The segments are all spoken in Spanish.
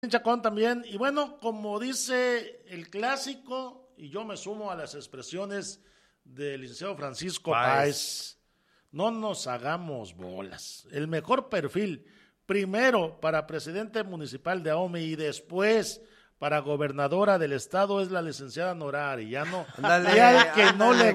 Chacón también. Y bueno, como dice el clásico, y yo me sumo a las expresiones del licenciado Francisco Páez, no nos hagamos bolas. El mejor perfil, primero para presidente municipal de Ahome y después para gobernadora del estado, es la licenciada Nora Arellano. Y al que no le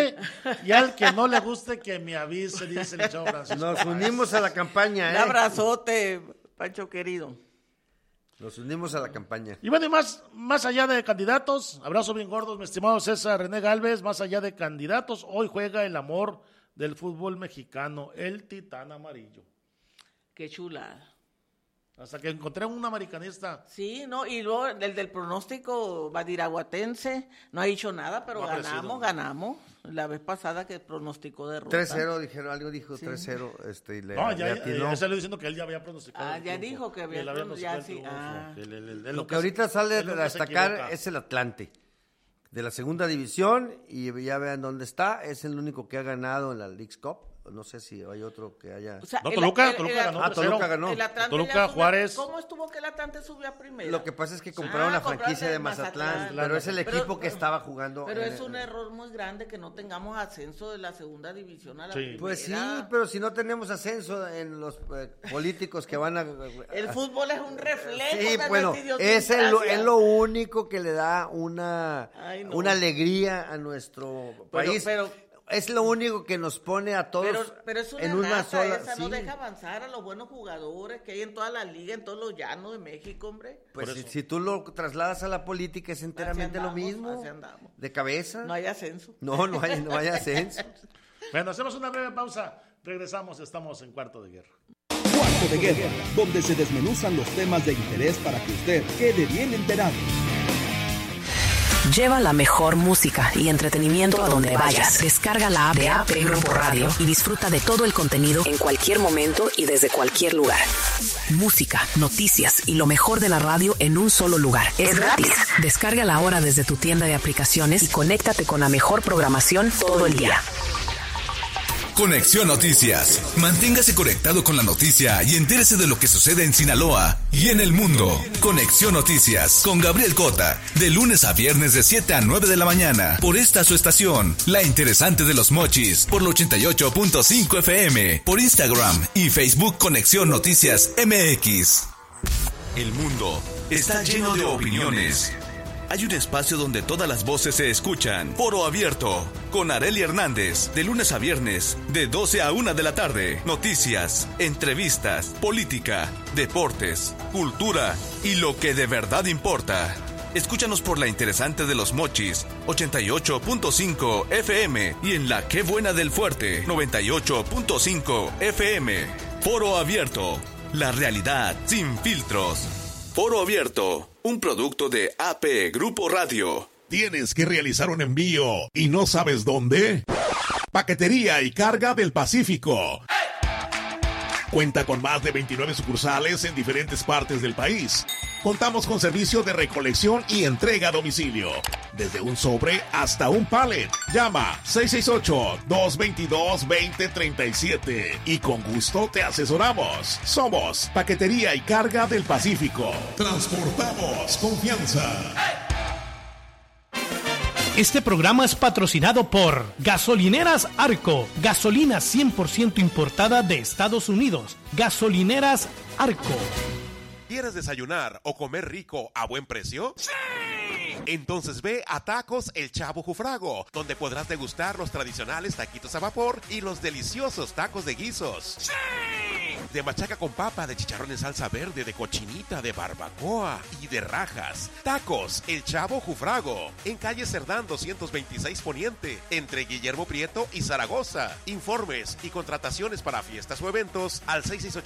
guste, que me avise, dice el licenciado Francisco Nos Páez. unimos a la campaña, Un abrazote, Pancho querido. Nos unimos a la campaña. Y bueno, y más allá de candidatos, abrazo bien gordos, mi estimado César René Galvez, más allá de candidatos, hoy juega el amor del fútbol mexicano, el Titán Amarillo. Qué chulada. Hasta que encontré un americanista. Sí, no, y luego el del pronóstico badiraguatense no ha dicho nada, pero no ganamos. La vez pasada que pronosticó derrota. 3-0, dijeron, algo dijo, sí. 3-0. Y no, ya salió diciendo que él ya había pronosticado. Ya dijo que había pronosticado. Sí. Lo que ahorita sale a destacar es el Atlante, de la segunda división, y ya vean dónde está, es el único que ha ganado en la Leagues Cup. No sé si hay otro que haya... O sea, Toluca ganó. Toluca ganó. Toluca, Juárez. ¿Cómo estuvo que el Atlante subió a primera? Lo que pasa es que compraron la franquicia de Mazatlán, pero es el equipo que estaba jugando. Pero es un error muy grande que no tengamos ascenso de la segunda división a la primera. Pues sí, pero si no tenemos ascenso en los políticos que van a... El fútbol es un reflejo. Sí, bueno, es lo único que le da una alegría a nuestro país. Es lo único que nos pone a todos pero es en una sola. Esa no deja avanzar a los buenos jugadores que hay en toda la liga, en todos los llanos de México, hombre. Pues si tú lo trasladas a la política es enteramente lo mismo. De cabeza. No hay ascenso. No hay ascenso. Bueno, hacemos una breve pausa. Regresamos, estamos en Cuarto de Guerra. Cuarto de Guerra, donde se desmenuzan los temas de interés para que usted quede bien enterado. Lleva la mejor música y entretenimiento a donde vayas. Descarga la app de AP Grupo Radio y disfruta de todo el contenido en cualquier momento y desde cualquier lugar. Música, noticias y lo mejor de la radio en un solo lugar. Es gratis. Descárgala ahora desde tu tienda de aplicaciones y conéctate con la mejor programación todo el día. Conexión Noticias. Manténgase conectado con la noticia y entérese de lo que sucede en Sinaloa y en el mundo. Conexión Noticias con Gabriel Cota, de lunes a viernes de 7 a 9 de la mañana. Por esta su estación, La Interesante de los Mochis, por la 88.5 FM, por Instagram y Facebook Conexión Noticias MX. El mundo está lleno de opiniones. Hay un espacio donde todas las voces se escuchan. Foro Abierto, con Arely Hernández, de lunes a viernes, de 12 a 1 de la tarde. Noticias, entrevistas, política, deportes, cultura y lo que de verdad importa. Escúchanos por La Interesante de los Mochis, 88.5 FM, y en la Qué Buena del Fuerte, 98.5 FM. Foro Abierto, la realidad sin filtros. Foro Abierto, un producto de AP Grupo Radio. ¿Tienes que realizar un envío y no sabes dónde? Paquetería y Carga del Pacífico. Cuenta con más de 29 sucursales en diferentes partes del país. Contamos con servicio de recolección y entrega a domicilio, desde un sobre hasta un pallet. Llama 668-222-2037 y con gusto te asesoramos. Somos Paquetería y Carga del Pacífico. Transportamos confianza. Este programa es patrocinado por Gasolineras Arco, gasolina 100% importada de Estados Unidos. Gasolineras Arco. ¿Quieres desayunar o comer rico a buen precio? ¡Sí! Entonces ve a Tacos El Chavo Jufrago, donde podrás degustar los tradicionales taquitos a vapor y los deliciosos tacos de guisos. ¡Sí! De machaca con papa, de chicharrón en salsa verde, de cochinita, de barbacoa y de rajas. Tacos El Chavo Jufrago, en calle Cerdán 226 Poniente, entre Guillermo Prieto y Zaragoza. Informes y contrataciones para fiestas o eventos al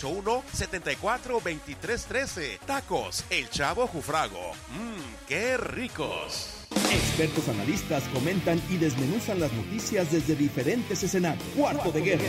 6681-742313. Tacos El Chavo Jufrago. ¡Qué ricos! Expertos analistas comentan y desmenuzan las noticias desde diferentes escenarios. Cuarto de Guerra.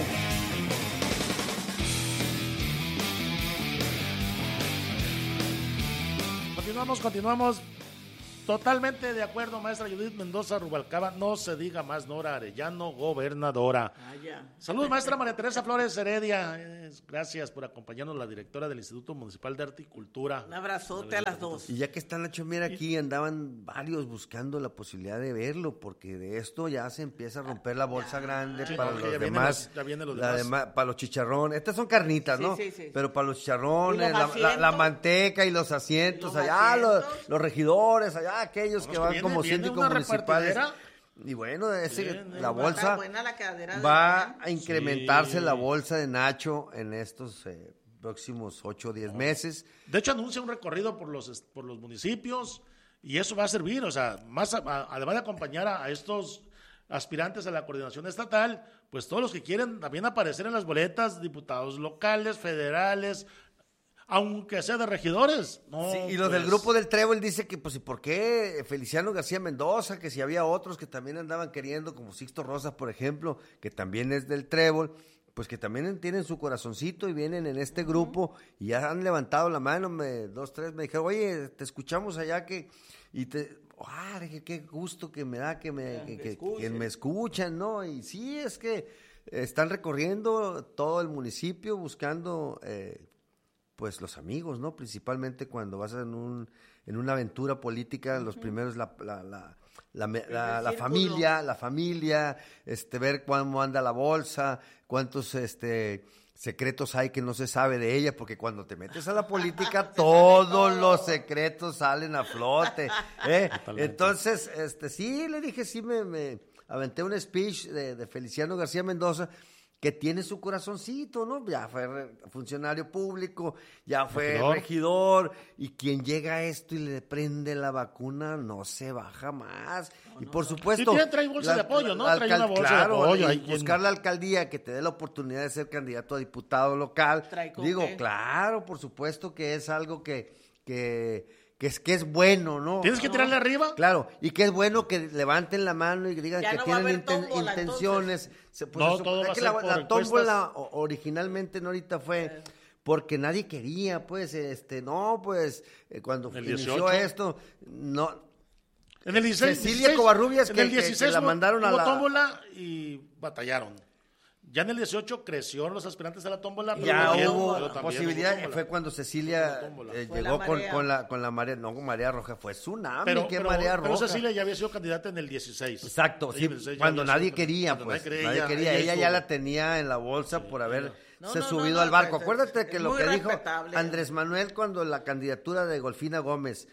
Continuamos. Totalmente de acuerdo, maestra Judith Mendoza Rubalcaba. No se diga más, Nora Arellano, gobernadora. Saludos, maestra María Teresa Flores Heredia. Gracias por acompañarnos, la directora del Instituto Municipal de Arte y Cultura. Un abrazote a las dos. Y ya que está Nacho Mier aquí, andaban varios buscando la posibilidad de verlo, porque de esto ya se empieza a romper la bolsa grande para los demás. Ya vienen los demás. Para los chicharrones. Estas son carnitas, ¿no? Sí. Pero para los chicharrones, los la manteca y los asientos, allá los regidores, allá aquellos que van como síndicos municipales. Y bueno, la bolsa va a incrementarse la bolsa de Nacho en estos próximos 8 o 10 meses. De hecho, anuncia un recorrido por los municipios y eso va a servir, o sea, además de acompañar a estos aspirantes a la coordinación estatal, pues todos los que quieren también aparecer en las boletas, diputados locales, federales, aunque sea de regidores. No, sí, y los del grupo del Trébol dice que, pues, ¿y por qué Feliciano García Mendoza? Que si había otros que también andaban queriendo, como Sixto Rosas, por ejemplo, que también es del Trébol, pues que también tienen su corazoncito y vienen en este grupo y ya han levantado la mano, 2, 3, me dijeron, oye, te escuchamos allá dije, qué gusto que me da que me escuchan, ¿no? Y sí, es que están recorriendo todo el municipio buscando pues los amigos, ¿no? Principalmente cuando vas en una aventura política, los primeros la familia, ver cómo anda la bolsa, cuántos secretos hay que no se sabe de ella, porque cuando te metes a la política todos los secretos salen a flote, Entonces, sí, le dije, sí, me aventé un speech de Feliciano García Mendoza, que tiene su corazoncito, ¿no? Ya fue funcionario público, ya fue regidor, y quien llega a esto y le prende la vacuna no se baja más. Y por supuesto... Sí, trae bolsa de apoyo, ¿no? Trae una bolsa de apoyo. Y buscar la alcaldía que te dé la oportunidad de ser candidato a diputado local. Digo, claro, por supuesto que es algo que es bueno, ¿no? ¿Tienes que tirarle arriba? Claro, y que es bueno que levanten la mano y digan ya que tienen intenciones. La tómbola originalmente, no, ahorita fue porque nadie quería, pues, cuando inició esto, no. En el 16, Cecilia Covarrubias, que la mandaron a la tómbola y batallaron. Ya en el 18 creció los aspirantes a la tómbola. Pero ya hubo posibilidad, fue cuando Cecilia llegó con la marea, no con marea roja, fue tsunami, marea roja. Pero Cecilia ya había sido candidata en el 16. Exacto, sí, cuando nadie quería, nadie quería. Ella ya la tenía en la bolsa por haber subido al barco. Acuérdate que lo que dijo Andrés Manuel cuando la candidatura de Delfina Gómez,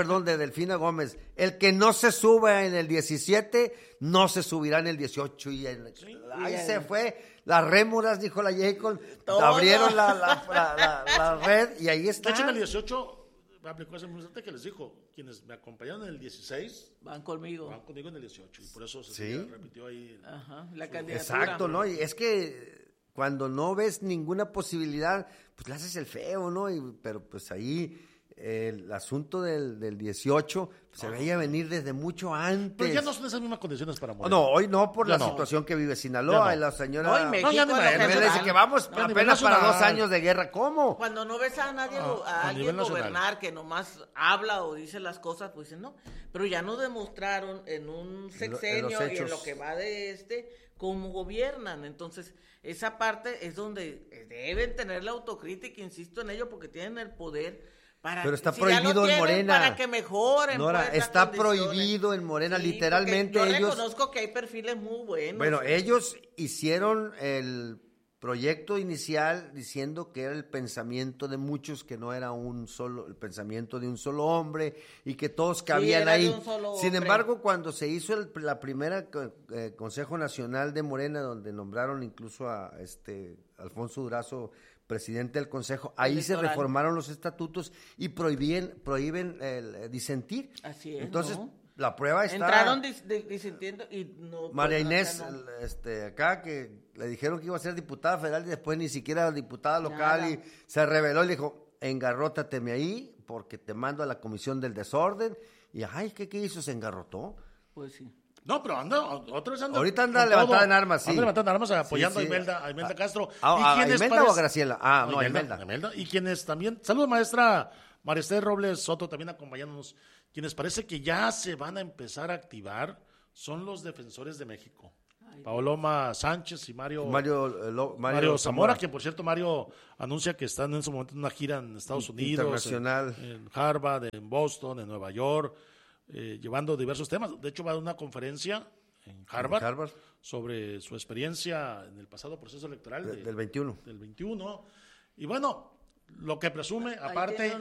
el que no se suba en el 17, no se subirá en el 18. Y ahí se fue. Las rémoras, dijo la Jacob, abrieron la red y ahí está. De hecho, en el 18 aplicó ese mensaje que les dijo, quienes me acompañaron en el 16 van conmigo en el 18 y por eso se repitió ahí la candidatura. Exacto, ¿no? Y es que cuando no ves ninguna posibilidad, pues le haces el feo, ¿no? Pero pues ahí el asunto del 18 se veía venir desde mucho antes. Pero ya no son esas mismas condiciones para Morena. No, hoy no, por la situación que vive Sinaloa. Y la señora México le dice que vamos apenas para 2 años de guerra. ¿Cómo? Cuando no ves a nadie, a alguien gobernar que nomás habla o dice las cosas, pues dicen no. Pero ya nos demostraron en un sexenio y en lo que va de cómo gobiernan. Entonces, esa parte es donde deben tener la autocrítica, insisto en ello, porque tienen el poder. Pero está prohibido en Morena. Para que mejoren. Nora, está prohibido en Morena, literalmente yo ellos... reconozco que hay perfiles muy buenos. Bueno, ellos hicieron el proyecto inicial diciendo que era el pensamiento de muchos, que no era el pensamiento de un solo hombre y que todos cabían ahí. Sin embargo, cuando se hizo la primera Consejo Nacional de Morena, donde nombraron incluso a Alfonso Durazo presidente del Consejo, ahí se reformaron los estatutos y prohíben el disentir. Así es. Entonces, la prueba está... Entraron disintiendo y no... María Inés, acá, que le dijeron que iba a ser diputada federal y después ni siquiera diputada local y se rebeló y le dijo, engarrótateme ahí porque te mando a la Comisión del Desorden. Y, ¿qué hizo? ¿Se engarrotó? Pues sí. No, pero ahorita anda levantada en armas, sí. Anda levantada en armas apoyando a Imelda Castro. ¿A Imelda o a Graciela? No, a Imelda. Y quienes también... Saludos, maestra María Esther Robles Soto también acompañándonos. Quienes parece que ya se van a empezar a activar son los defensores de México. Paloma Sánchez y Mario Zamora, que por cierto Mario anuncia que están en ese momento en una gira en Estados Unidos, internacional, en Harvard, en Boston, en Nueva York, llevando diversos temas. De hecho va a dar una conferencia en Harvard sobre su experiencia en el pasado proceso electoral del 21. Del 21. Y bueno, lo que presume aparte,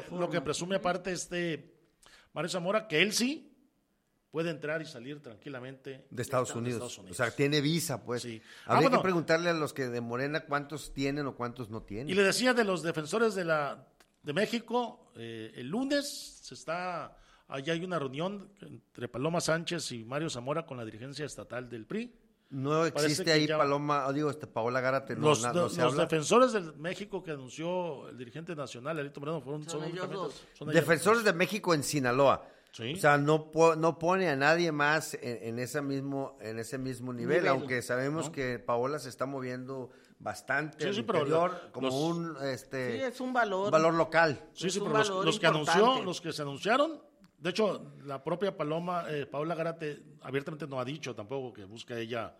Mario Zamora, que él sí puede entrar y salir tranquilamente de Estados Unidos. O sea, tiene visa, pues. Sí. Habría que preguntarle a los que de Morena cuántos tienen o cuántos no tienen. Y le decía de los defensores de México, el lunes allá hay una reunión entre Paloma Sánchez y Mario Zamora con la dirigencia estatal del PRI. No existe ahí Paola Gárate. Los defensores de México que anunció el dirigente nacional, Alito Moreno, son ellos dos. Defensores de México en Sinaloa. Sí. O sea, no pone a nadie más en ese mismo nivel, aunque sabemos que Paola se está moviendo bastante al interior, es un valor local. Sí, pero los que se anunciaron, de hecho, la propia Paola Gárate abiertamente no ha dicho tampoco que busca ella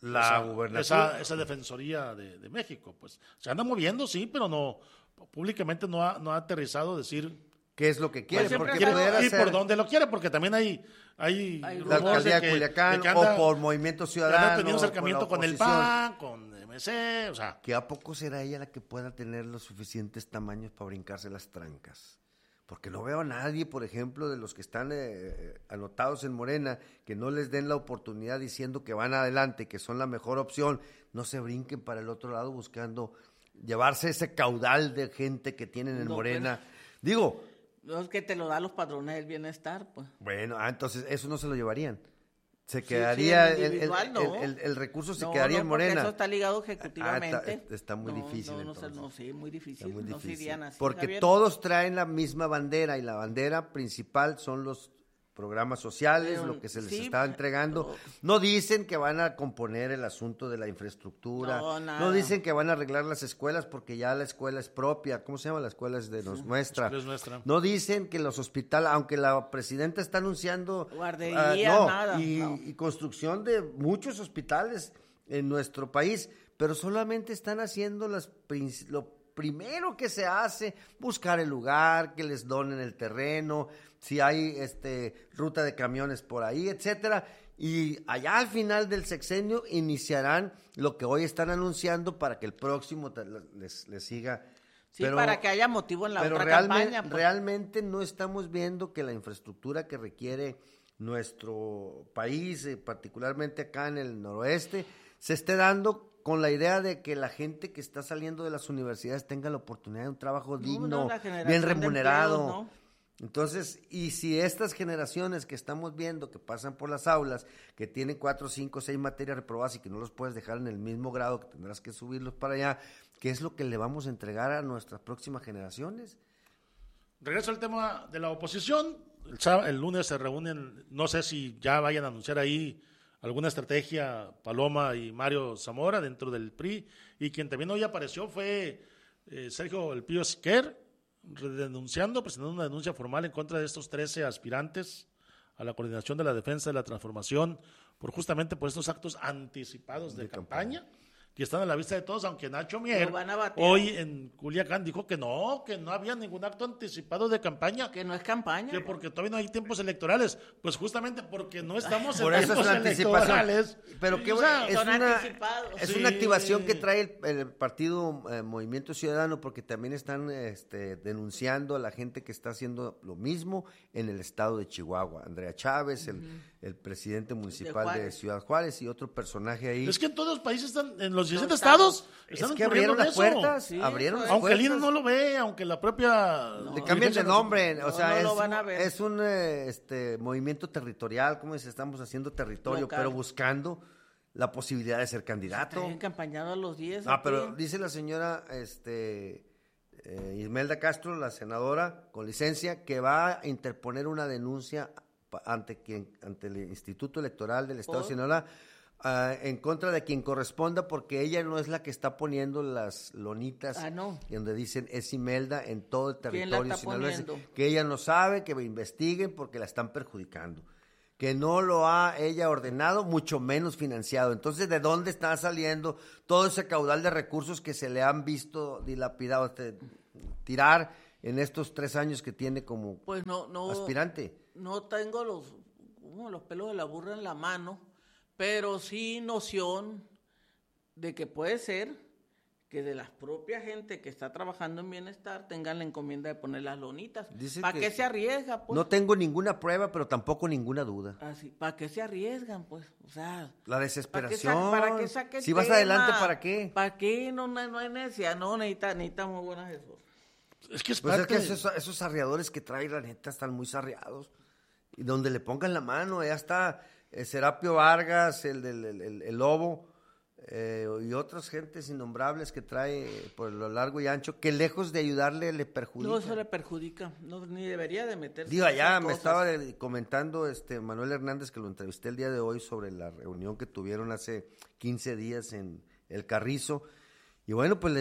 esa defensoría de México, pues se anda moviendo, sí, pero no públicamente no ha aterrizado decir qué es lo que quiere, y por dónde lo quiere, porque también hay la alcaldía de Culiacán o por Movimiento Ciudadano, tenido un acercamiento con el PAN, con MC, o sea, que a poco será ella la que pueda tener los suficientes tamaños para brincarse las trancas, porque no veo a nadie, por ejemplo, de los que están anotados en Morena, que no les den la oportunidad diciendo que van adelante, que son la mejor opción, no se brinquen para el otro lado buscando llevarse ese caudal de gente que tienen en Morena. Digo, no es que te lo da los padrones del bienestar, pues. Bueno, entonces eso no se lo llevarían. Se quedaría el recurso se quedaría en Morena. Eso está ligado ejecutivamente. Está muy difícil. Sí, muy difícil. Está muy difícil. No se irían así, porque Javier. Todos traen la misma bandera y la bandera principal son los programas sociales, lo que se les está entregando. No dicen que van a componer el asunto de la infraestructura, no dicen que van a arreglar las escuelas porque ya la escuela es propia. ¿Cómo se llama? La escuela es de nuestra. No dicen que los hospitales, aunque la presidenta está anunciando y construcción de muchos hospitales en nuestro país, pero solamente están haciendo lo primero que se hace, buscar el lugar, que les donen el terreno, si hay ruta de camiones por ahí, etcétera, y allá al final del sexenio iniciarán lo que hoy están anunciando para que el próximo les siga. Sí, para que haya motivo en la otra campaña. Pues. Realmente no estamos viendo que la infraestructura que requiere nuestro país, particularmente acá en el noroeste, se esté dando con la idea de que la gente que está saliendo de las universidades tenga la oportunidad de un trabajo digno, bien remunerado. Empleos, Entonces, y si estas generaciones que estamos viendo que pasan por las aulas, que tienen 4, 5, 6 materias reprobadas y que no los puedes dejar en el mismo grado, que tendrás que subirlos para allá, ¿qué es lo que le vamos a entregar a nuestras próximas generaciones? Regreso al tema de la oposición. El lunes se reúnen, no sé si ya vayan a anunciar ahí alguna estrategia Paloma y Mario Zamora dentro del PRI, y quien también hoy apareció fue Sergio El Pío Siquer, presentando una denuncia formal en contra de estos 13 aspirantes a la coordinación de la defensa de la transformación justamente por estos actos anticipados de campaña que están a la vista de todos, aunque Nacho Mier hoy en Culiacán dijo que no había ningún acto anticipado de campaña. Que no es campaña. Que porque todavía no hay tiempos electorales. Pues justamente porque no estamos en tiempos electorales. Pero que es una activación que trae el partido Movimiento Ciudadano, porque también están denunciando a la gente que está haciendo lo mismo en el estado de Chihuahua. Andrea Chávez, el presidente municipal de Ciudad Juárez y otro personaje ahí. Es que en todos los países están, en los 17 estados, están abrieron las puertas. Sí, abrieron las aunque puertas. el INE no lo ve, aunque la propia... Le cambian de nombre, o sea, es un movimiento territorial, como dice, estamos haciendo territorio, local, pero buscando la posibilidad de ser candidato. Está encampañado a los 10. Pero dice la señora Imelda Castro, la senadora con licencia, que va a interponer una denuncia ante el Instituto Electoral del Estado de Sinaloa en contra de quien corresponda, porque ella no es la que está poniendo las lonitas donde dicen es Imelda en todo el territorio sinaloense, que ella no sabe, que investiguen porque la están perjudicando, que no lo ha ella ordenado, mucho menos financiado. Entonces, ¿de dónde está saliendo todo ese caudal de recursos que se le han visto dilapidado, tirar en estos 3 años que tiene como aspirante? No tengo los pelos de la burra en la mano, pero sí noción de que puede ser que de la propia gente que está trabajando en bienestar tengan la encomienda de poner las lonitas. ¿Para qué se arriesga, pues? No tengo ninguna prueba, pero tampoco ninguna duda. ¿Para qué se arriesgan, pues? O sea, la desesperación. ¿Para qué saque si vas adelante, ¿para qué? ¿Para qué? No hay necesidad, necesita muy buenas eso. Es que esos arreadores que trae, la neta, están muy sarreados. Y donde le pongan la mano, ya está Serapio Vargas, el Lobo, y otras gentes innombrables que trae por lo largo y ancho, que lejos de ayudarle, le perjudica. No, eso le perjudica, ni debería de meterse. Digo, allá me estaba comentando Manuel Hernández, que lo entrevisté el día de hoy, sobre la reunión que tuvieron hace 15 días en El Carrizo, y bueno, pues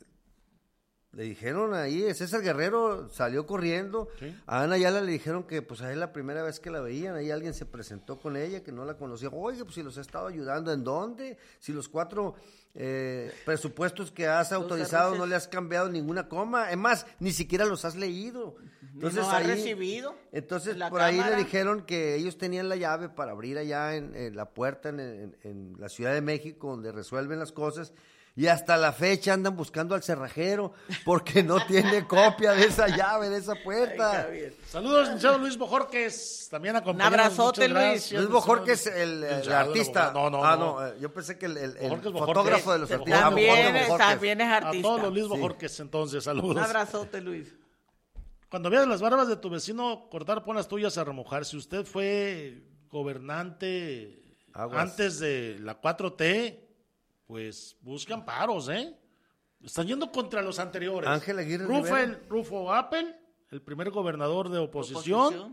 le dijeron ahí, César Guerrero salió corriendo, ¿sí? A Ana Ayala le dijeron que pues es la primera vez que la veían, ahí alguien se presentó con ella, que no la conocía, oye, pues si los ha estado ayudando, ¿en dónde? Si los 4 presupuestos que has autorizado no le has cambiado ninguna coma, es más, ni siquiera los has leído. Entonces, no ha recibido. Entonces por ahí le dijeron que ellos tenían la llave para abrir allá en la puerta en la Ciudad de México, donde resuelven las cosas. Y hasta la fecha andan buscando al cerrajero porque no tiene copia de esa llave, de esa puerta. Ay, saludos, licenciado Luis Bojorquez, también acompañado. Un abrazote, Luis. Luis Bojorquez, el artista. No, yo pensé que el fotógrafo de los artistas. También es artista. A todos los Luis Bojorquez, entonces, saludos. Un abrazote, Luis. Cuando veas las barbas de tu vecino cortar, pon las tuyas a remojar. Si usted fue gobernante antes de la 4T... pues buscan paros, Están yendo contra los anteriores. Ángel Aguirre Rufo Appel, el primer gobernador de oposición.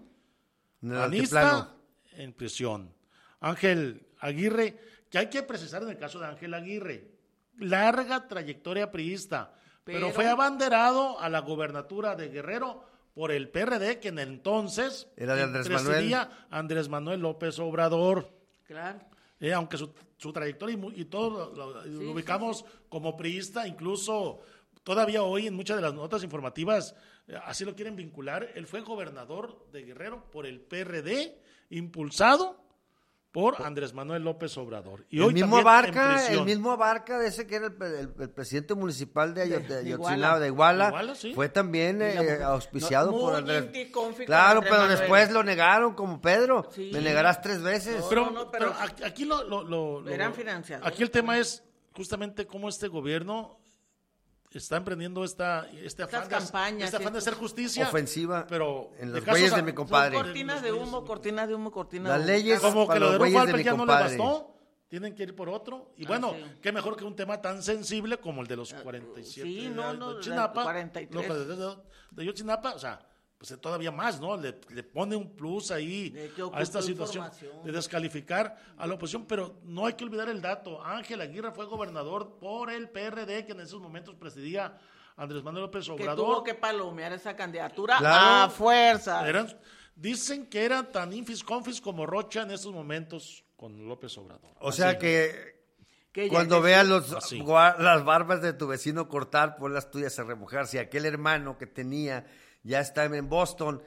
Panista, en prisión. Ángel Aguirre, que hay que precisar en el caso de Ángel Aguirre, larga trayectoria priista, pero fue abanderado a la gobernatura de Guerrero por el PRD, que en el entonces era de Andrés Manuel López Obrador. Claro. Aunque su trayectoria y todo lo ubicamos como priista, incluso todavía hoy en muchas de las notas informativas así lo quieren vincular. Él fue gobernador de Guerrero por el PRD, impulsado por Andrés Manuel López Obrador. Y hoy el mismo Abarca, de ese que era el presidente municipal de Ayotzinapa, de Iguala, ¿sí? Fue también auspiciado por Andrés. Claro, pero Manuel. Después lo negaron, como Pedro. Sí. Me negarás 3 veces. Pero aquí lo eran financiados. Aquí el tema es justamente cómo este gobierno está emprendiendo este afán de hacer justicia ofensiva, pero en los güeyes de mi compadre. Son cortinas de humo. Las leyes como que lo de Rufo Appel ya no le compadre. bastó, tienen que ir por otro. Y bueno, qué mejor que un tema tan sensible como el de los 47 de Chinapa, 43. De Yotzinapa, o sea, pues todavía más, ¿no? Le pone un plus ahí a esta situación de descalificar a la oposición, pero no hay que olvidar el dato. Ángel Aguirre fue gobernador por el PRD, que en esos momentos presidía Andrés Manuel López Obrador. Que tuvo que palomear esa candidatura a fuerza. Dicen que eran tan infis-confis como Rocha en estos momentos con López Obrador. O sea que cuando veas las barbas de tu vecino cortar, pon las tuyas a remojar. Si aquel hermano que tenía ya está en Boston,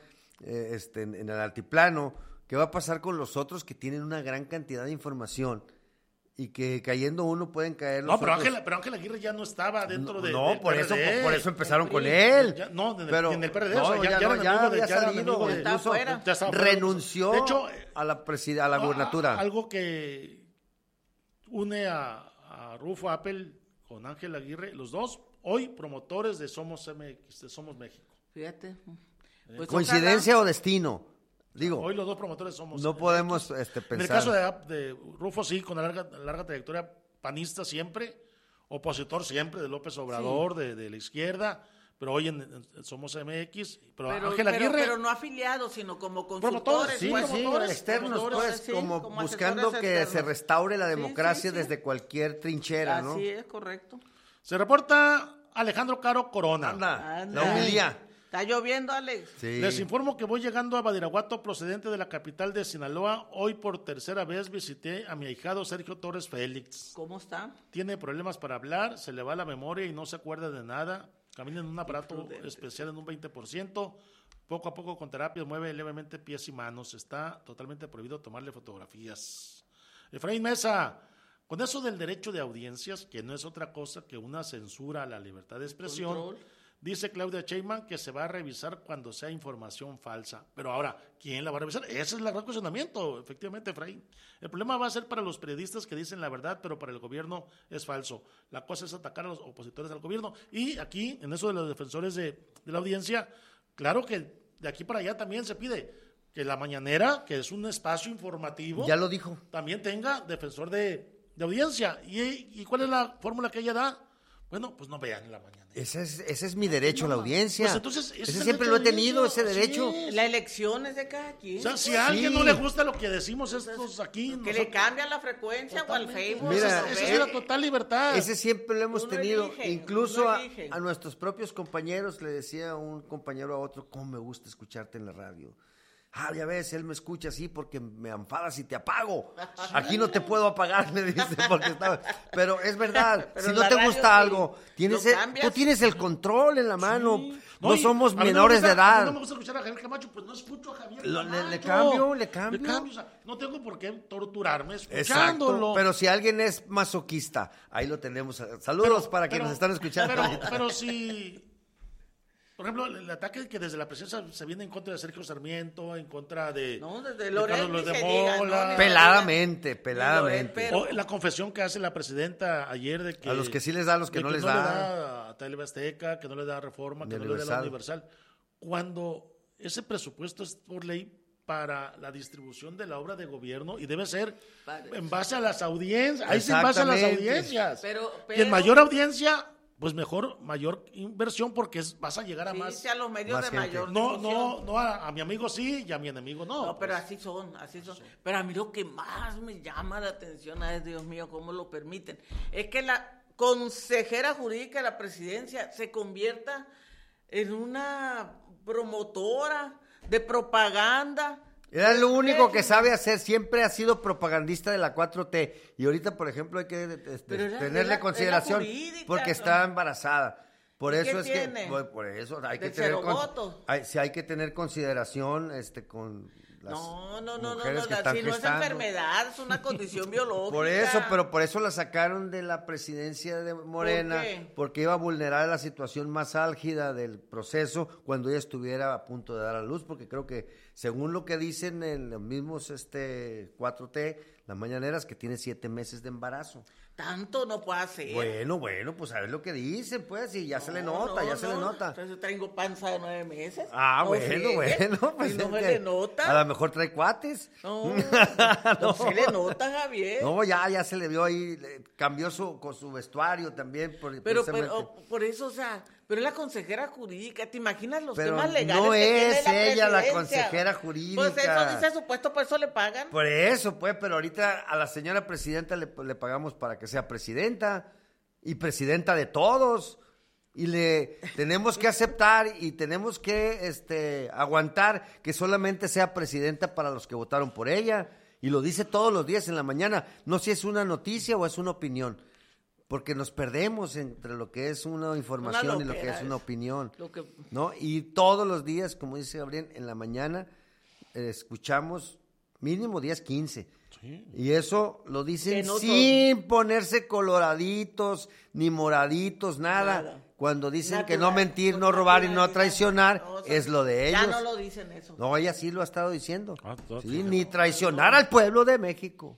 en el altiplano, ¿qué va a pasar con los otros que tienen una gran cantidad de información y que cayendo uno pueden caer los otros? Pero Ángel Aguirre ya no estaba dentro del por PRD. eso empezaron con él. En el PRD. Ya había salido, incluso renunció a la gubernatura. Algo que une a Rufo Appel con Ángel Aguirre, los dos hoy promotores de Somos MX, de Somos México. Fíjate. Pues ¿coincidencia o destino? Digo, hoy los dos promotores somos. No podemos pensar. En el caso de Rufo, sí, con la larga trayectoria panista siempre, opositor siempre de López Obrador, de la izquierda, pero hoy en Somos MX, pero Ángel Aguirre... Pero no afiliados, sino como consultores. Promotores, externos, pues, como buscando que se restaure la democracia desde cualquier trinchera, ¿no? Así es, correcto. Se reporta Alejandro Caro Corona. Anda. La humilla. Está lloviendo, Alex. Sí. Les informo que voy llegando a Badiraguato, procedente de la capital de Sinaloa. Hoy por tercera vez visité a mi ahijado Sergio Torres Félix. ¿Cómo está? Tiene problemas para hablar, se le va la memoria y no se acuerda de nada. Camina en un aparato especial en un 20%. Poco a poco con terapias mueve levemente pies y manos. Está totalmente prohibido tomarle fotografías. Efraín Mesa, con eso del derecho de audiencias, que no es otra cosa que una censura a la libertad de expresión, control. Dice Claudia Sheinbaum que se va a revisar cuando sea información falsa. Pero ahora, ¿quién la va a revisar? Ese es el gran cuestionamiento, efectivamente, Efraín. El problema va a ser para los periodistas que dicen la verdad, pero para el gobierno es falso. La cosa es atacar a los opositores al gobierno. Y aquí, en eso de los defensores de la audiencia, claro que de aquí para allá también se pide que la mañanera, que es un espacio informativo, ya lo dijo, también tenga defensor de audiencia. ¿Y cuál es la fórmula que ella da? Bueno, pues no vean en la mañana. Ese es mi derecho a la audiencia. Pues entonces, ese siempre lo he tenido, ese derecho. Sí. La elección es de cada quien. O sea, si a alguien no le gusta lo que decimos estos aquí... Que le cambia la frecuencia o al Facebook. Mira, esa es la total libertad. Ese siempre lo hemos tenido. Incluso a nuestros propios compañeros le decía un compañero a otro, cómo me gusta escucharte en la radio. Ya ves, él me escucha así porque me enfadas y te apago. Aquí no te puedo apagar, me dice, porque estaba... Pero es verdad, pero si no te gusta algo, tú tienes el control en la mano. Sí. No somos menores de edad. No me gusta escuchar a Javier Camacho, pues no escucho a Javier Camacho. Le cambio. O sea, no tengo por qué torturarme escuchándolo. Exacto, pero si alguien es masoquista, ahí lo tenemos. Saludos para quienes nos están escuchando. Pero si... Por ejemplo, el ataque que desde la presidencia se viene en contra de Sergio Sarmiento, en contra de... No, desde Loret de Mola. Peladamente. O la confesión que hace la presidenta ayer de que... A los que sí les da, a los que no les da. Que no le da a Tele Azteca, que no le da a Reforma, que no le da a la Universal. Cuando ese presupuesto es por ley para la distribución de la obra de gobierno y debe ser en base a las audiencias. Ahí sí en base a las audiencias. Y en mayor audiencia... Pues mayor inversión porque vas a llegar a más. Sí, a los medios de mayor. No, a mi amigo sí y a mi enemigo no. No, pero así son. Pero a mí lo que más me llama la atención es, Dios mío, cómo lo permiten, es que la consejera jurídica de la presidencia se convierta en una promotora de propaganda. Era lo único que sabe hacer, siempre ha sido propagandista de la 4T. Y ahorita, por ejemplo, hay que tenerle consideración porque está embarazada. Por eso es tiene? por eso hay que tener hay que tener consideración con las mujeres que están si no es enfermedad, es una condición biológica. Por eso, pero por eso la sacaron de la presidencia de Morena, porque iba a vulnerar la situación más álgida del proceso cuando ella estuviera a punto de dar a luz, porque creo que según lo que dicen en los mismos 4T, las mañaneras, que tiene 7 meses de embarazo. Tanto no puede hacer. Bueno, pues a ver lo que dicen, pues, y ya se le nota. Entonces tengo panza de 9 meses. Bueno, pues. No se le nota. A lo mejor trae cuates. No se le nota, Javier. No, ya se le vio ahí, cambió con su vestuario también. Pero por eso, o sea, pero es la consejera jurídica, ¿te imaginas los temas legales no que es tiene ella la consejera jurídica. Pues eso dice supuesto, por eso le pagan. Por eso, pues, pero ahorita a la señora presidenta le pagamos para que sea presidenta y presidenta de todos. Y le tenemos que aceptar y tenemos que aguantar que solamente sea presidenta para los que votaron por ella. Y lo dice todos los días en la mañana. No sé si es una noticia o es una opinión. Porque nos perdemos entre lo que es una información y lo que es una opinión, ¿no? Y todos los días, como dice Gabriel, en la mañana escuchamos mínimo 10, 15. Sí. Y eso lo dicen sin ponerse coloraditos, ni moraditos, nada. Cuando dicen que no mentir, no robar y no traicionar, es lo de ellos. Ya no lo dicen eso. No, ella sí lo ha estado diciendo. Ni traicionar al pueblo de México.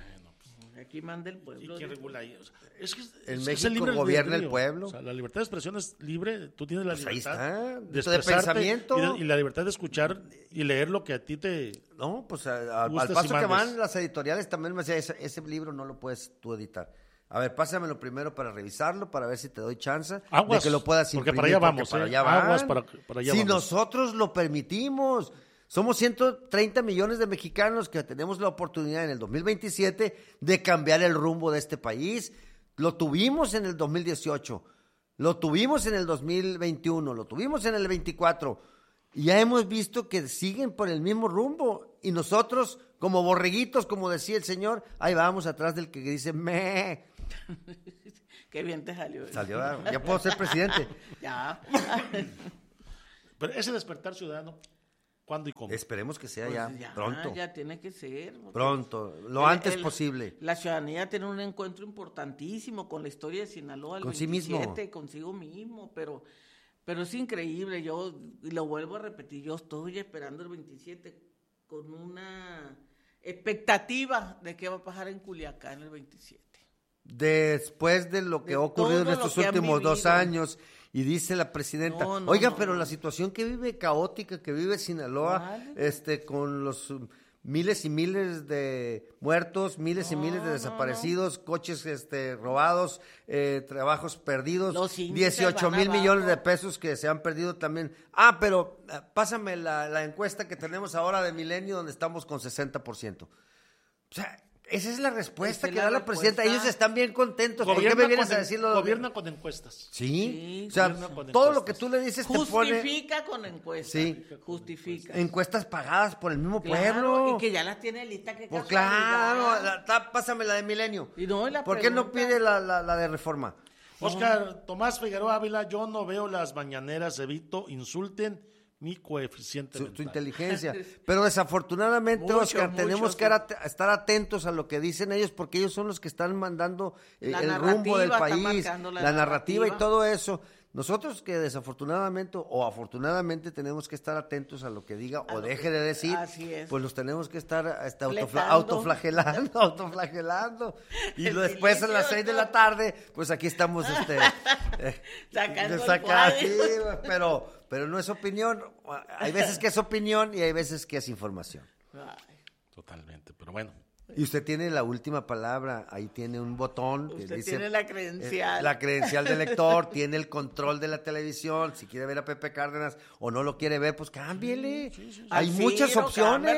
Aquí manda el pueblo. ¿Y quién regula ahí? O sea, en México gobierna el pueblo. O sea, la libertad de expresión es libre. Tú tienes la libertad de pensamiento y la libertad de escuchar y leer lo que a ti te... No, pues al paso que van las editoriales también me decía, ese libro no lo puedes tú editar. A ver, pásamelo primero para revisarlo, para ver si te doy chance Aguas, de que lo puedas imprimir. porque para allá vamos, para allá van. Aguas para allá si vamos. nosotros lo permitimos, somos 130 millones de mexicanos que tenemos la oportunidad en el 2027 de cambiar el rumbo de este país. Lo tuvimos en el 2018, lo tuvimos en el 2021, lo tuvimos en el 24. Y ya hemos visto que siguen por el mismo rumbo. Y nosotros, como borreguitos, como decía el señor, ahí vamos atrás del que dice meh. Qué bien te salió. Ya puedo ser presidente. Ya. Pero ese despertar ciudadano, ¿cuándo y cómo? Esperemos que sea Pues ya pronto. Ya tiene que ser. Pronto, lo antes posible. La ciudadanía tiene un encuentro importantísimo con la historia de Sinaloa. El Con 27, sí mismo. Consigo mismo, pero es increíble. Yo lo vuelvo a repetir, yo estoy esperando el 27 con una expectativa de qué va a pasar en Culiacán el 27. Después de lo que ha ocurrido en estos últimos 2 años, y dice la presidenta, pero la situación que vive caótica, que vive Sinaloa, con los miles y miles de muertos, miles y miles de desaparecidos, coches robados, trabajos perdidos, 18,000 millones de pesos que se han perdido también. Pero pásame la encuesta que tenemos ahora de Milenio, donde estamos con 60%. O sea, esa es la respuesta que da la presidenta. Ellos están bien contentos. ¿Por qué me vienes a decirlo? Gobierna con encuestas. Sí. O sea, todo lo que tú le dices te pone... Justifica con encuestas. Sí. Justifica. Encuestas pagadas por el mismo Claro, pueblo. y que ya las tiene lista. Pues claro, pásame la de Milenio. ¿Por qué no pide la de Reforma? Oscar Tomás Figueroa Ávila, yo no veo las mañaneras, evito, insulten mi coeficiente Tu mental. inteligencia. Pero desafortunadamente, Oscar, tenemos que estar atentos a lo que dicen ellos, porque ellos son los que están mandando el rumbo del país, la narrativa y todo eso. Nosotros que desafortunadamente o afortunadamente tenemos que estar atentos a lo que diga o deje de decir, pues los tenemos que estar autoflagelando. Y después a las 6 de la tarde, pues aquí estamos pero no es opinión. Hay veces que es opinión y hay veces que es información. Totalmente, pero bueno. Y usted tiene la última palabra, ahí tiene un botón que usted dice... tiene la credencial. La credencial del lector, tiene el control de la televisión, si quiere ver a Pepe Cárdenas o no lo quiere ver, pues cámbiele. Hay muchas opciones.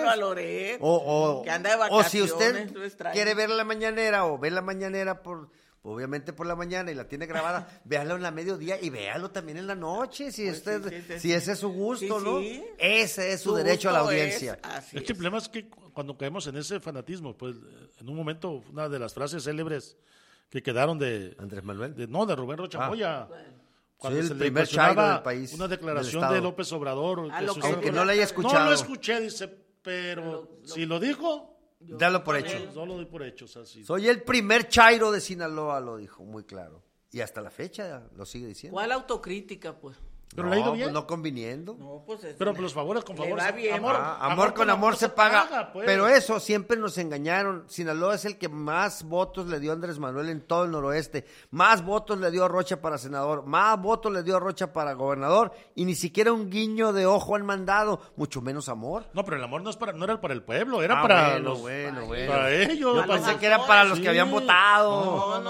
Que anda de vacaciones, o si usted quiere ver la mañanera o ve la mañanera obviamente por la mañana y la tiene grabada, véalo en la mediodía y véalo también en la noche, si si ese es su gusto, ¿no? Ese es su derecho a la audiencia. El problema es que cuando caemos en ese fanatismo, pues en un momento una de las frases célebres que quedaron de Andrés Manuel, de Rubén Rocha Moya, cuando el se le primer chairo del país, una declaración de López Obrador, aunque no la haya escuchado. No lo escuché, dice, pero si lo dijo, dalo por hecho. No lo doy por hecho. O sea, sí. Soy el primer chairo de Sinaloa, lo dijo muy claro. Y hasta la fecha lo sigue diciendo. ¿Cuál autocrítica, pues? Pero le ha ido bien. Pues no conviniendo. No, pues pero los favores con favores. Amor con amor se paga. Pues. Pero eso siempre nos engañaron. Sinaloa es el que más votos le dio a Andrés Manuel en todo el noroeste. Más votos le dio a Rocha para senador. Más votos le dio a Rocha para gobernador. Y ni siquiera un guiño de ojo han mandado. Mucho menos amor. No, pero el amor no era para el pueblo. Era para para ellos. Yo pensé que era para los que habían votado.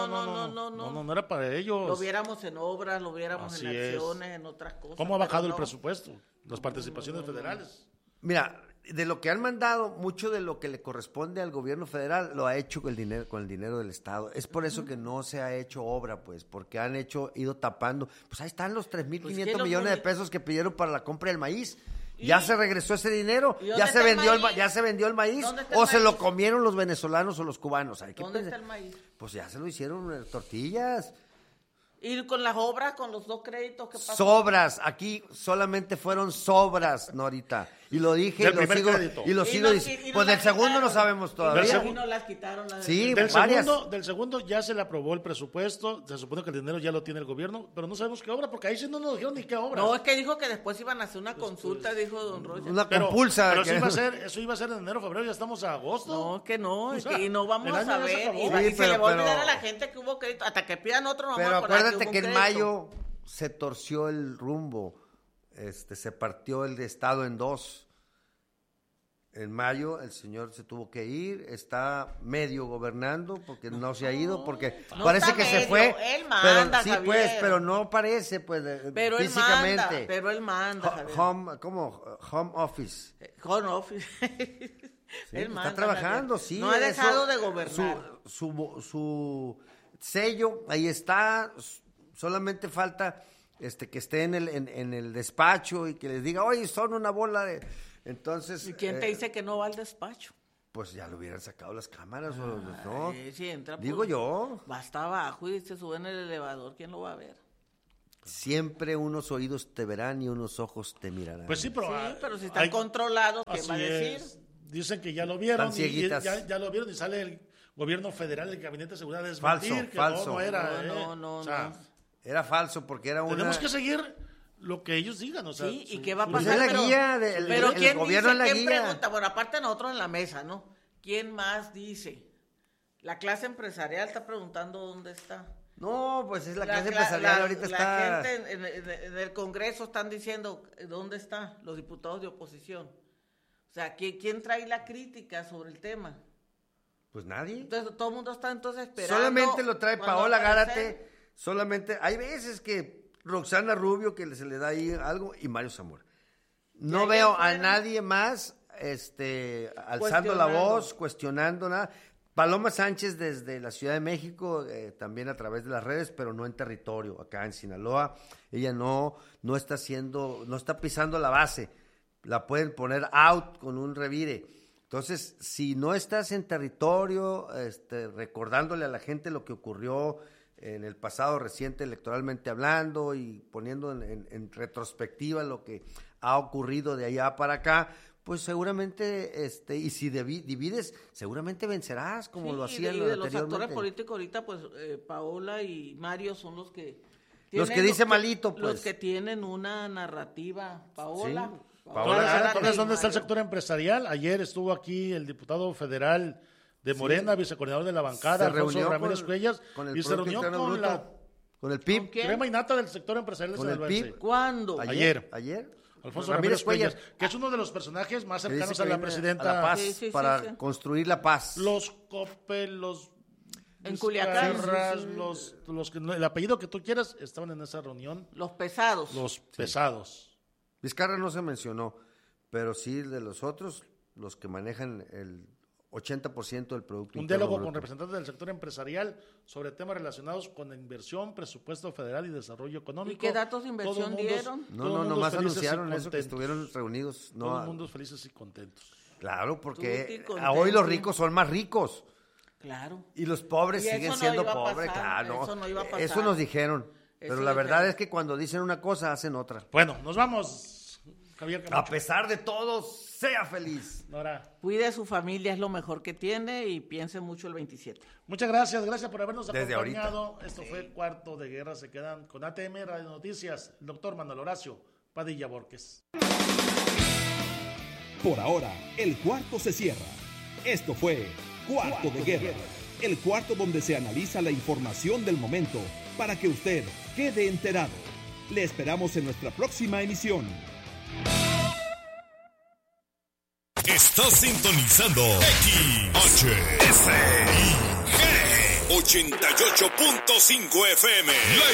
No era para ellos. Lo viéramos en obras, lo viéramos en acciones, en otras cosas. ¿Cómo ha bajado el presupuesto? Las participaciones federales. Mira, de lo que han mandado, mucho de lo que le corresponde al gobierno federal lo ha hecho con el dinero del Estado. Es por eso que no se ha hecho obra, pues, porque han ido tapando. Pues ahí están los 3,500 millones de pesos que pidieron para la compra del maíz. Ya se regresó ese dinero, ya se vendió el maíz, o se lo comieron los venezolanos o los cubanos. ¿Dónde está el maíz? Pues ya se lo hicieron tortillas. ¿Y con las obras, con los 2 créditos que pasó? Sobras, aquí solamente fueron sobras, Norita. Y lo dije y lo sigo diciendo. Pues del segundo no sabemos todavía. Y no las quitaron. Sí, del segundo ya se le aprobó el presupuesto, se supone que el dinero ya lo tiene el gobierno, pero no sabemos qué obra, porque ahí sí no nos dijeron ni qué obra. No, es que dijo que después iban a hacer una consulta, dijo don Rocha. Una compulsa. Pero eso iba a ser en enero, febrero, ya estamos a agosto. No, que no, y no vamos a ver. Y se le va a olvidar a la gente que hubo crédito, hasta que pidan otro no. Pero acuérdate que en mayo se torció el rumbo, se partió el estado en 2. En mayo el señor se tuvo que ir, está medio gobernando porque no se ha ido, porque parece que se fue. Él manda, pero, sí, pues, pero no parece, pues, pero físicamente. Él manda, Home office. Home office. Sí, él manda, está trabajando, Javier. Sí. No ha dejado de gobernar. Su sello, ahí está, solamente falta que esté en el despacho y que les diga, oye, son una bola de... Entonces, ¿y quién te dice que no va al despacho? Pues ya lo hubieran sacado las cámaras, ¿no? Sí, entra digo yo. Va hasta abajo y se sube en el elevador, ¿quién lo va a ver? Siempre unos oídos te verán y unos ojos te mirarán. Pues sí, pero si están controlados, ¿qué va a decir? Dicen que ya lo vieron y ya lo vieron y sale el gobierno federal, el Gabinete de Seguridad de falso. No era. No. Era falso porque era Tenemos que seguir lo que ellos digan, o sea. Sí, ¿y qué va a pasar? Pues es la guía, pero ¿quién gobierno dice? es la ¿Quién guía? pregunta? Bueno, aparte de nosotros en la mesa, ¿no? ¿Quién más dice? La clase empresarial está preguntando dónde está. No, pues es la clase empresarial ahorita está... La gente en el Congreso están diciendo dónde están los diputados de oposición. O sea, ¿quién trae la crítica sobre el tema? Pues nadie. Entonces, todo el mundo está esperando. Solamente lo trae Paola Gárate, solamente... Hay veces que Roxana Rubio, que se le da ahí algo, y Mario Zamora. No veo a nadie más alzando la voz, cuestionando nada. Paloma Sánchez desde la Ciudad de México, también a través de las redes, pero no en territorio, acá en Sinaloa. Ella no está pisando la base. La pueden poner out con un revire. Entonces, si no estás en territorio, recordándole a la gente lo que ocurrió en el pasado reciente electoralmente hablando y poniendo en retrospectiva lo que ha ocurrido de allá para acá, pues seguramente, y si divides, seguramente vencerás, como lo hacían anteriormente. Los actores políticos ahorita, pues Paola y Mario son los que... dice malito, pues. Los que tienen una narrativa. Paola... Sí. Entonces, ¿dónde está el sector empresarial? Ayer estuvo aquí el diputado federal de Morena, vicecoordinador de la bancada, Alfonso Ramírez Cuellas, y se reunió con el PIB. Crema y nata del sector empresarial. ¿Con el PIB? ¿Cuándo? Ayer. Alfonso Ramírez Cuellas, que es uno de los personajes más cercanos a la presidenta. A la paz, para construir la paz. Los Coppel, los... En Culiacán. El apellido que tú quieras estaban en esa reunión. Los pesados. Pesados. Vizcarra no se mencionó, pero sí de los otros, los que manejan el 80% del producto. Un diálogo con representantes del sector empresarial sobre temas relacionados con la inversión, presupuesto federal y desarrollo económico. ¿Y qué datos de inversión dieron? No, nomás anunciaron eso, que estuvieron reunidos. Todo el mundo felices y contentos. Claro, porque hoy los ricos son más ricos. Claro. Y los pobres siguen siendo pobres. Claro, eso no iba a pasar. Eso nos dijeron. Pero la verdad es que cuando dicen una cosa, hacen otra. Bueno, nos vamos, Javier Camacho. A pesar de todo, sea feliz. Nora. Cuide a su familia, es lo mejor que tiene, y piense mucho el 27. Muchas gracias por habernos desde acompañado. Ahorita. Esto fue Cuarto de Guerra. Se quedan con ATM Radio Noticias, el doctor Manuel Horacio Padilla Borges. Por ahora, el cuarto se cierra. Esto fue Cuarto de Guerra, el cuarto donde se analiza la información del momento para que usted quede enterado. Le esperamos en nuestra próxima emisión. Estás sintonizando XHSIG 88.5 FM.